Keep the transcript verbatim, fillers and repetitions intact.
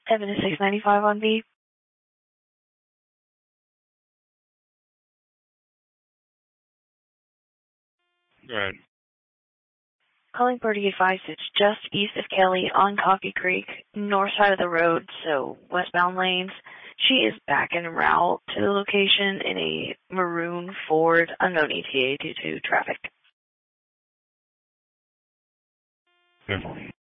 Evan is six ninety-five on B. Go ahead. Calling Birdie advised it's just east of Kelly on Coffee Creek, north side of the road, so westbound lanes. She is back en route to the location in a maroon Ford, unknown E T A due to traffic. Yeah.